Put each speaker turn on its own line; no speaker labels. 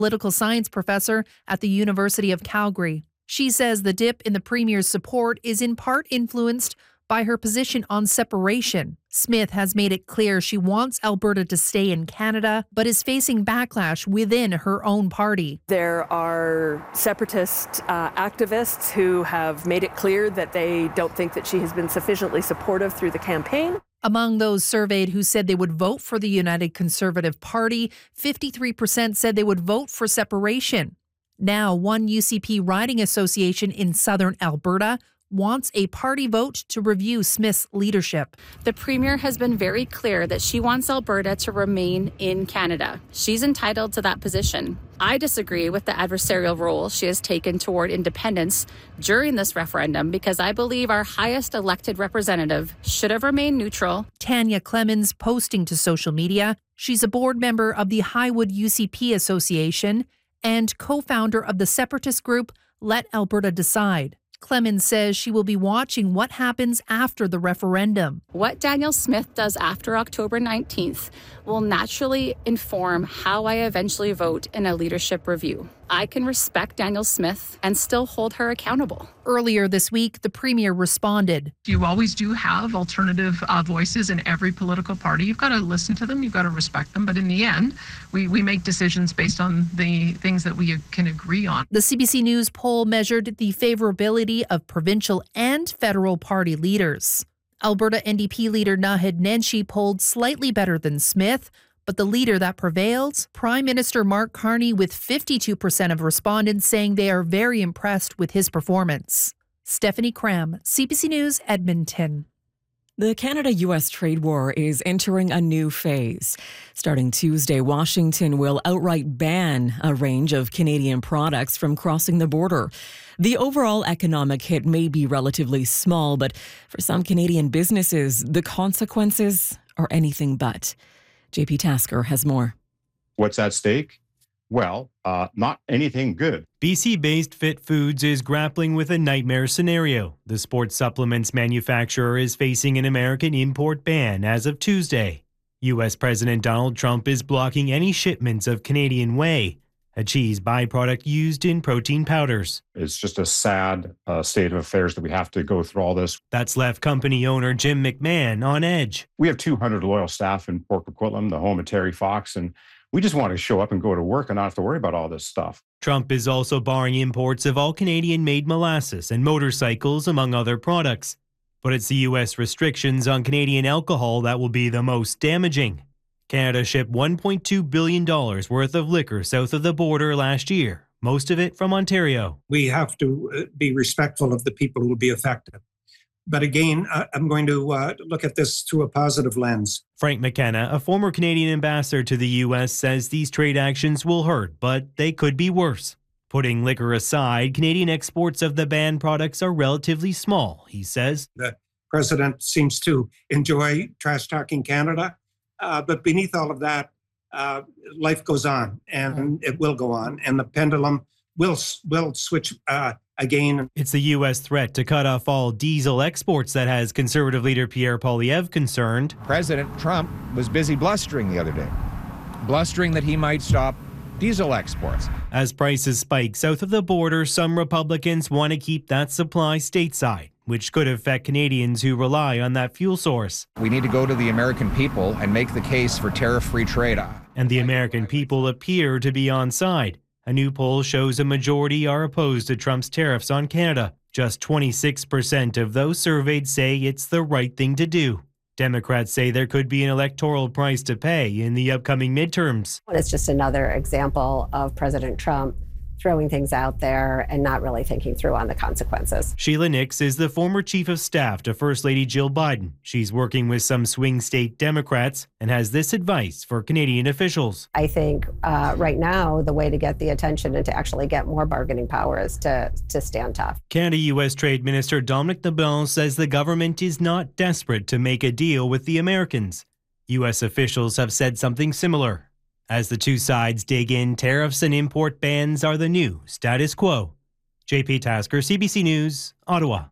political science professor at the University of Calgary. She says the dip in the Premier's support is in part influenced by her position on separation. Smith has made it clear she wants Alberta to stay in Canada, but is facing backlash within her own party.
There are separatist activists who have made it clear that they don't think that she has been sufficiently supportive through the campaign.
Among those surveyed who said they would vote for the United Conservative Party, 53% said they would vote for separation. Now, one UCP riding association in southern Alberta wants a party vote to review Smith's leadership.
The Premier has been very clear that she wants Alberta to remain in Canada. She's entitled to that position. I disagree with the adversarial role she has taken toward independence during this referendum because I believe our highest elected representative should have remained neutral.
Tanya Clemens posting to social media. She's a board member of the Highwood UCP Association and co-founder of the separatist group Let Alberta Decide. Clemens says she will be watching what happens after the referendum.
What Danielle Smith does after October 19th will naturally inform how I eventually vote in a leadership review. I can respect Danielle Smith and still hold her accountable.
Earlier this week, the Premier responded.
You always do have alternative voices in every political party. You've got to listen to them. You've got to respect them. But in the end, we make decisions based on the things that we can agree on.
The CBC News poll measured the favorability of provincial and federal party leaders. Alberta NDP leader Naheed Nenshi polled slightly better than Smith, but the leader that prevailed, Prime Minister Mark Carney, with 52% of respondents saying they are very impressed with his performance. Stephanie Cram, CBC News, Edmonton.
The Canada-U.S. trade war is entering a new phase. Starting Tuesday, Washington will outright ban a range of Canadian products from crossing the border. The overall economic hit may be relatively small, but for some Canadian businesses, the consequences are anything but. JP Tasker has more.
What's at stake? Well, not anything good.
BC-based Fit Foods is grappling with a nightmare scenario. The sports supplements manufacturer is facing an American import ban as of Tuesday. U.S. President Donald Trump is blocking any shipments of Canadian whey, a cheese byproduct used in protein powders.
It's just a sad state of affairs that we have to go through all this.
That's left company owner Jim McMahon on edge.
We have 200 loyal staff in Port Coquitlam, the home of Terry Fox, and we just want to show up and go to work and not have to worry about all this stuff.
Trump is also barring imports of all Canadian-made molasses and motorcycles, among other products. But it's the U.S. restrictions on Canadian alcohol that will be the most damaging. Canada shipped $1.2 billion worth of liquor south of the border last year, most of it from Ontario.
We have to be respectful of the people who will be affected. But again, I'm going to look at this through a positive lens.
Frank McKenna, a former Canadian ambassador to the U.S., says these trade actions will hurt, but they could be worse. Putting liquor aside, Canadian exports of the banned products are relatively small, he says.
The president seems to enjoy trash-talking Canada, but beneath all of that, life goes on, and it will go on, and the pendulum will switch again.
It's the U.S. threat to cut off all diesel exports that has Conservative leader Pierre Poilievre concerned.
President Trump was busy blustering the other day, blustering that he might stop diesel exports.
As prices spike south of the border, some Republicans want to keep that supply stateside, which could affect Canadians who rely on that fuel source.
We need to go to the American people and make the case for tariff-free trade.
And the American people appear to be on side. A new poll shows a majority are opposed to Trump's tariffs on Canada. Just 26% of those surveyed say it's the right thing to do. Democrats say there could be an electoral price to pay in the upcoming midterms.
It's just another example of President Trump throwing things out there and not really thinking through on the consequences.
Sheila Nix is the former chief of staff to First Lady Jill Biden. She's working with some swing state Democrats and has this advice for Canadian officials.
I think right now the way to get the attention and to actually get more bargaining power is to stand tough.
Canada-U.S. Trade Minister Dominic Nabil says the government is not desperate to make a deal with the Americans. U.S. officials have said something similar. As the two sides dig in, tariffs and import bans are the new status quo. JP Tasker, CBC News, Ottawa.